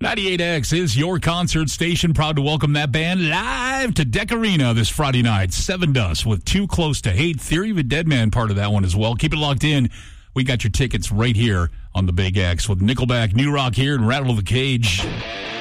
98X is your concert station. Proud to welcome that band live to Deck Arena this Friday night. Sevendust with Too Close to Hate. Theory of a Deadman part of that one as well. Keep it locked in. We got your tickets right here on the Big X with Nickelback, New Rock here, and Rattle of the Cage.